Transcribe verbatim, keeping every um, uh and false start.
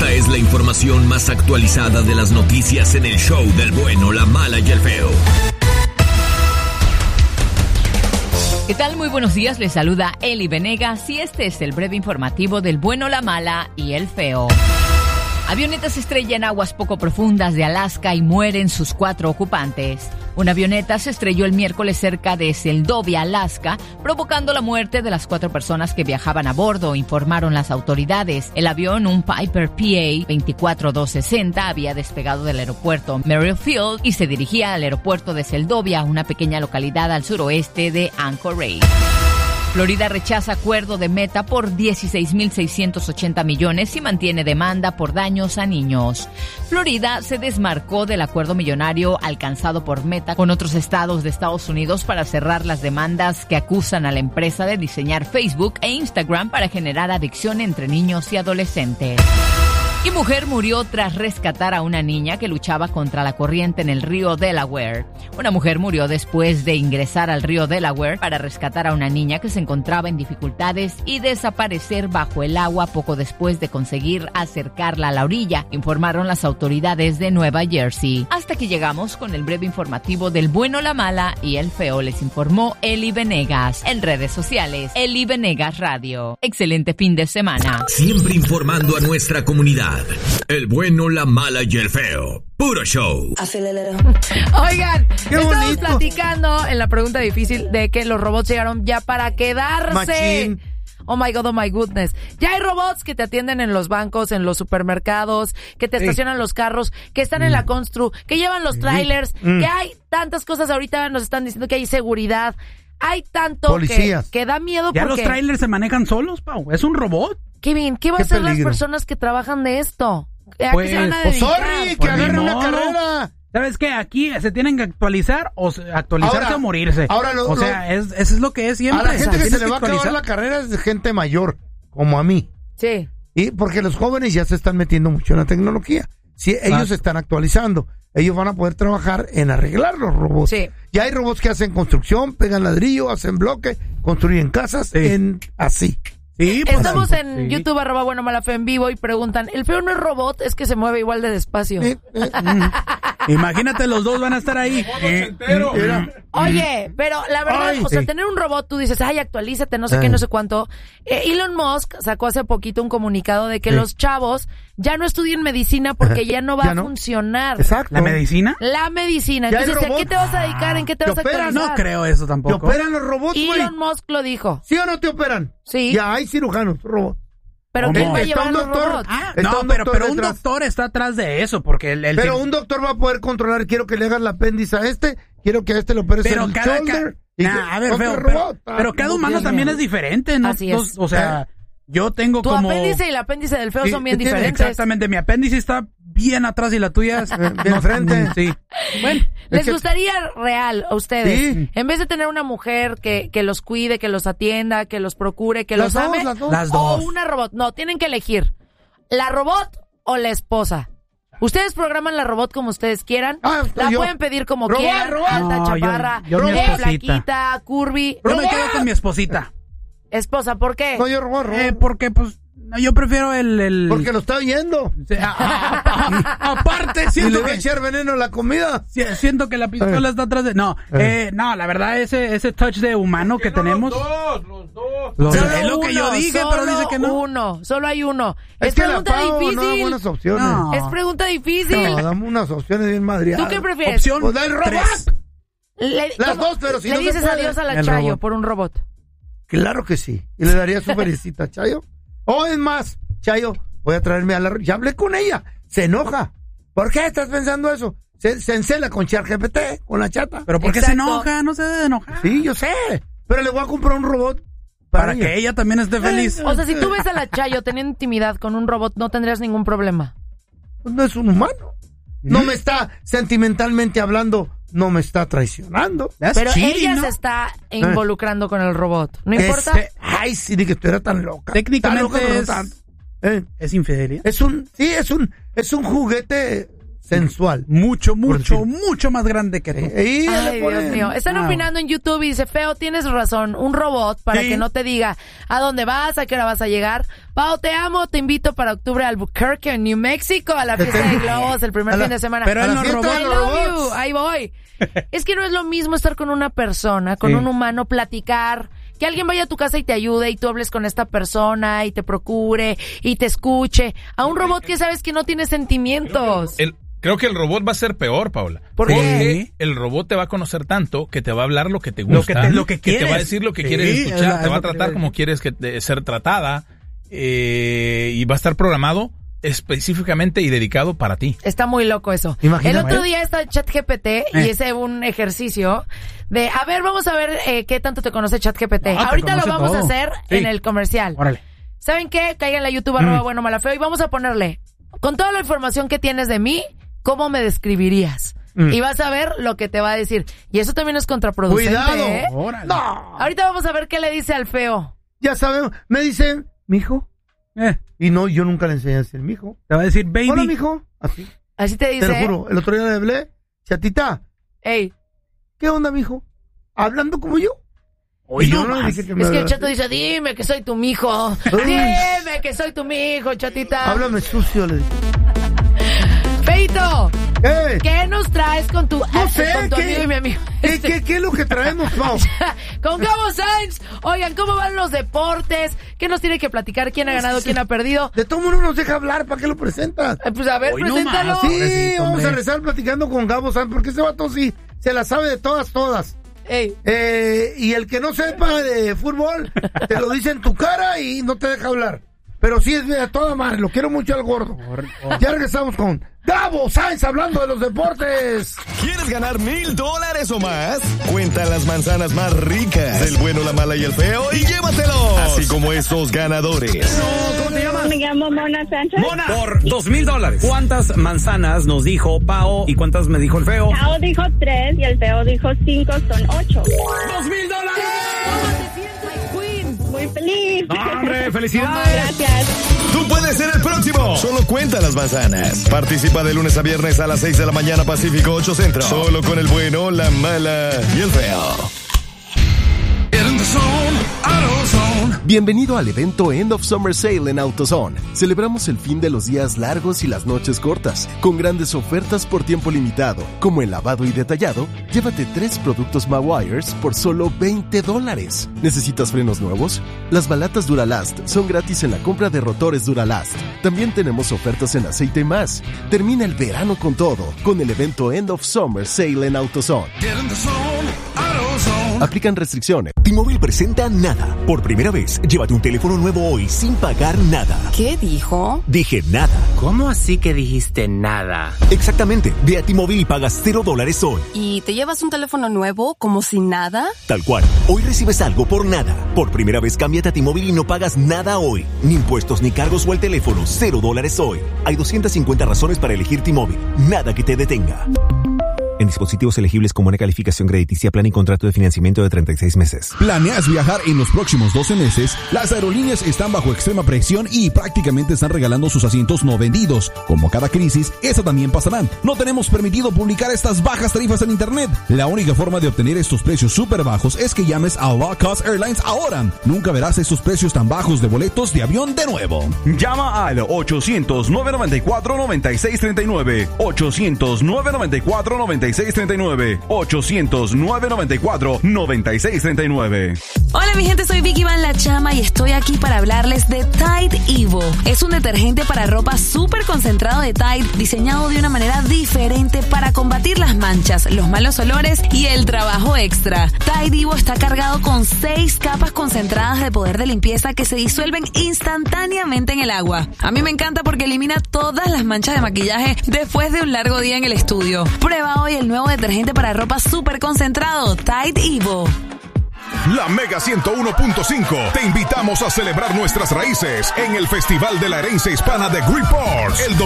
Esta es la información más actualizada de las noticias en el show del bueno, la mala y el feo. ¿Qué tal? Muy buenos días, les saluda Eli Venegas y este es el breve informativo del bueno, la mala y el feo. Avioneta se estrella en aguas poco profundas de Alaska y mueren sus cuatro ocupantes. Una avioneta se estrelló el miércoles cerca de Seldovia, Alaska, provocando la muerte de las cuatro personas que viajaban a bordo, informaron las autoridades. El avión, un Piper P A veinticuatro doscientos sesenta, había despegado del aeropuerto Merrifield y se dirigía al aeropuerto de Seldovia, una pequeña localidad al suroeste de Anchorage. Florida rechaza acuerdo de Meta por dieciséis mil seiscientos ochenta millones y mantiene demanda por daños a niños. Florida se desmarcó del acuerdo millonario alcanzado por Meta con otros estados de Estados Unidos para cerrar las demandas que acusan a la empresa de diseñar Facebook e Instagram para generar adicción entre niños y adolescentes. Y mujer murió tras rescatar a una niña que luchaba contra la corriente en el río Delaware. Una mujer murió después de ingresar al río Delaware para rescatar a una niña que se encontraba en dificultades y desaparecer bajo el agua poco después de conseguir acercarla a la orilla, informaron las autoridades de Nueva Jersey. Hasta que llegamos con el breve informativo del bueno, la mala y el feo. Les informó Eli Venegas. En redes sociales, Eli Venegas Radio. Excelente fin de semana. Siempre informando a nuestra comunidad. El bueno, la mala y el feo. Puro show. Oigan, Qué estamos bonito. platicando en la pregunta difícil de que los robots llegaron ya para quedarse. Machín. Oh my God, oh my goodness. Ya hay robots que te atienden en los bancos, en los supermercados, que te Sí. estacionan los carros, que están en la constru, que llevan los trailers, Mm. que hay tantas cosas ahorita, nos están diciendo que hay seguridad. Hay tanto que, Policías. que da miedo Ya los porque... trailers se manejan solos, Pau. Es un robot. Kevin, ¿qué va Qué a hacer las peligro. personas que trabajan de esto? ¿A qué Pues, se van a Pues dedicar? sorry, que Pues ni agarren una modo. carrera. ¿Sabes qué? Aquí se tienen que actualizar o se- actualizarse Ahora- o morirse. ahora lo- o sea, es, eso es lo que es siempre. A la gente que Tienes se le va a acabar actualizar. la carrera es de gente mayor, como a mí. Sí. Y porque los jóvenes ya se están metiendo mucho en la tecnología. Si ellos Exacto. se están actualizando, ellos van a poder trabajar en arreglar los robots. Sí. Ya hay robots que hacen construcción, pegan ladrillo, hacen bloque, construyen casas Sí. en así. Sí, pues, Estamos sí. en YouTube, arroba bueno mala fe en vivo y preguntan, ¿el feo no es robot? Es que se mueve igual de despacio. Eh, eh, Imagínate, los dos van a estar ahí. Eh, mira. Oye, pero la verdad, Ay, o sea, sí. tener un robot, tú dices, ay, actualízate, no sé Ay. qué, no sé cuánto. Eh, Elon Musk sacó hace poquito un comunicado de que Sí. los chavos ya no estudien medicina porque Ajá. ya no va Ya a no. funcionar. Exacto. ¿La medicina? La medicina. Ya hay Entonces, ¿a qué robots. te vas a dedicar? ¿En qué te Te vas a operan. actualizar? No creo eso ¿Te tampoco. operan los robots, güey? Elon Musk lo dijo. ¿Sí o no te operan? Sí. Ya hay cirujanos, robots. Pero ¿Cómo? ¿quién va a Está llevar a un los doctor. robots? Ah, Está no, un pero, doctor pero un detrás. doctor está atrás de eso, porque el... el Pero un doctor va a poder controlar, quiero que le hagas el apéndice a este, quiero que a este le operes Pero el cada... shoulder. ca- y Nah, que- a ver, otro feo, robot. pero, pero Ah, cada no humano tiene. también es diferente, ¿no? Así es. O sea, yo tengo Tu como... apéndice y el apéndice del feo Sí, son bien ¿qué tiene? diferentes. Exactamente, mi apéndice está bien atrás y la tuya es... Bien frente. Sí. Bueno, ¿Les Es que- gustaría real a ustedes, Sí. en vez de tener una mujer que, que los cuide, que los atienda, que los procure, que Las los dos, ame, las dos. Las o dos. una robot? No, tienen que elegir. ¿La robot o la esposa? Ustedes programan la robot como ustedes quieran. Ah, la yo. pueden pedir como Robot, quieran. robot. Alta, No, yo- chaparra, yo mi eh, esposita. flaquita, curvy. yo me ¡Robot! quedo con mi esposita. Esposa, ¿por qué? No, yo robot, robot. Eh, porque, pues, no, yo prefiero el... el... Porque lo está oyendo. Sí, a- a- a- aparte, Y le siento va a que... echar veneno a la comida. si- Siento que la pistola está atrás de... No, eh, no, la verdad, ese ese touch de humano que tenemos... Los dos, los dos. Los- Solo es lo que yo uno, dije, pero solo dice que no. uno, solo hay uno. Es, Es que la pregunta Pau no da difícil. buenas opciones. No. Es pregunta difícil. No, dame unas opciones bien madriadas. ¿Tú qué prefieres? Opción Pues da el robot. tres. Le- Las ¿cómo? dos, pero si le no se dices puede. adiós a la El Chayo robot. por un robot. Claro que sí. Y le daría su felicita a Chayo. O es más, Chayo, voy a traerme a la... Ya hablé con ella. Se enoja. ¿Por qué estás pensando eso? Se, se encela con ChatGPT, con la chata. Pero ¿por qué se Exacto. enoja? No se debe de enojar. Sí, yo sé. Pero le voy a comprar un robot para, Para que ella también esté feliz. O sea, si tú ves a la Chayo teniendo intimidad con un robot, no tendrías ningún problema. Pues no es un humano. No me está sentimentalmente hablando, no me está traicionando. That's Pero cheating, ella ¿no? se está involucrando con el robot. ¿No importa? Este- ay, sí, ni que tú eras tan loca. Técnicamente Tan loca, pero no es- tanto. Eh, ¿Es infidelidad? es un, sí, es un, es un juguete sensual. Mucho, mucho, mucho más grande que tú. Eh, Ay, Dios mío. Están Ah. opinando en YouTube y dice, Feo, tienes razón, un robot para Sí. que no te diga a dónde vas, a qué hora vas a llegar. Pau, te amo, te invito para octubre a Albuquerque, en New Mexico, a la fiesta de globos, el primer A la- fin de semana. pero a él la no fiesta robó. de I los love robots. you, ahí voy. Es que no es lo mismo estar con una persona, con Sí. un humano, platicar, que alguien vaya a tu casa y te ayude y tú hables con esta persona y te procure y te escuche. A un robot que sabes que no tiene sentimientos. El, creo que el robot va a ser peor, Paula. ¿Por Porque qué? el robot te va a conocer tanto que te va a hablar lo que te gusta. Lo que te- lo que te va a quieres. decir lo que Sí, quieres es escuchar. la- Te es va a lo que tratar te- como quieres que, de- ser tratada. eh, y va a estar programado específicamente y dedicado para ti. Está muy loco eso. Imagínate. El otro día está ChatGPT y Eh. es un ejercicio de, a ver, vamos a ver eh, qué tanto te conoce ChatGPT. Ah, te Ahorita lo conoce vamos a todo. hacer Sí. en el comercial. Órale. ¿Saben qué? Caigan a YouTube, arroba bueno malafeo, y vamos a ponerle, con toda la información que tienes de mí, ¿cómo me describirías? Mm. Y vas a ver lo que te va a decir. Y eso también es contraproducente, Cuidado. ¿eh? Órale. No. Ahorita vamos a ver qué le dice al feo. Ya sabemos. Me dicen, mijo. Eh, Y no, yo nunca le enseñé a decir mijo. te va a decir, baby. Hola, mijo. Así. Así te Te dice, lo juro. El otro día le hablé. Chatita, ey, ¿qué onda, mijo? ¿Hablando como yo? Hoy Y yo no no le más. dije que me es que el hablara chato así. dice, dime que soy tu mijo. Uy. Dime que soy tu mijo, chatita. Háblame sucio, le dije. Feito, ¿Qué? ¿qué nos traes con tu, No sé, con tu ¿qué? amigo y mi amigo? ¿Qué, qué, qué es lo que traemos, Pau? Con Gabo Sainz. Oigan, ¿cómo van los deportes? ¿Qué nos tiene que platicar? ¿Quién ha ganado? ¿Quién ha perdido? De todo mundo nos deja hablar, ¿para qué lo presentas? Eh, Pues a ver, Hoy no preséntalo. más. Sí, pobrecito, vamos hombre. a rezar platicando con Gabo Sanz, porque ese vato sí se la sabe de todas, todas. Ey, Eh, y el que no sepa de fútbol, te lo dice en tu cara y no te deja hablar. Pero sí es de toda madre, lo quiero mucho al gordo. Ya regresamos con Gabo Sainz hablando de los deportes. ¿Quieres ganar mil dólares o más? Cuenta las manzanas más ricas del bueno, la mala y el feo y llévatelos. Así como estos ganadores. ¿Cómo te llamas? Me llamo Mona Sánchez. Mona. Por dos mil dólares. ¿Cuántas manzanas nos dijo Pao y cuántas me dijo el feo? Pao dijo tres y el feo dijo cinco, son ocho. ¡Dos mil dólares! Muy feliz. ¡Hombre, felicidades! Gracias. Tú puedes ser el próximo. Solo cuenta las manzanas. Participa de lunes a viernes a las seis de la mañana Pacífico ocho Centro. Solo con el bueno, la mala y el feo. Bienvenido al evento End of Summer Sale en AutoZone. Celebramos el fin de los días largos y las noches cortas, con grandes ofertas por tiempo limitado, como el lavado y detallado. Llévate tres productos Mawires por solo veinte dólares. ¿Necesitas frenos nuevos? Las balatas Duralast son gratis en la compra de rotores Duralast. También tenemos ofertas en aceite y más. Termina el verano con todo, con el evento End of Summer Sale en AutoZone. Aplican restricciones. T-Mobile presenta Nada. Por primera vez, llévate un teléfono nuevo hoy sin pagar nada. ¿Qué dijo? Dije nada. ¿Cómo así que dijiste nada? Exactamente. Ve a T-Mobile y pagas cero dólares hoy. ¿Y te llevas un teléfono nuevo como si nada? Tal cual. Hoy recibes algo por nada. Por primera vez, cámbiate a T-Mobile y no pagas nada hoy. Ni impuestos, ni cargos o el teléfono. Cero dólares hoy. Hay doscientas cincuenta razones para elegir T-Mobile. Nada que te detenga. En dispositivos elegibles con buena calificación crediticia, plan y contrato de financiamiento de treinta y seis meses. ¿Planeas viajar en los próximos doce meses? Las aerolíneas están bajo extrema presión y prácticamente están regalando sus asientos no vendidos. Como cada crisis, esa también pasará. No tenemos permitido publicar estas bajas tarifas en internet. La única forma de obtener estos precios súper bajos es que llames a Low Cost Airlines ahora. Nunca verás estos precios tan bajos de boletos de avión de nuevo. Llama al ochocientos, nueve noventa y cuatro, noventa y seis treinta y nueve. ochocientos, nueve noventa y cuatro, noventa y seis treinta y nueve. ochocientos, nueve noventa y cuatro, noventa y seis treinta y nueve. Hola mi gente, soy Vicky Van La Chama y estoy aquí para hablarles de Tide Evo. Es un detergente para ropa súper concentrado de Tide, diseñado de una manera diferente para combatir las manchas, los malos olores y el trabajo extra. Tide Evo está cargado con seis capas concentradas de poder de limpieza que se disuelven instantáneamente en el agua. A mí me encanta porque elimina todas las manchas de maquillaje después de un largo día en el estudio. Prueba hoy el nuevo detergente para ropa súper concentrado, Tide Evo. La Mega ciento uno punto cinco te invitamos a celebrar nuestras raíces en el Festival de la Herencia Hispana de Greenport. El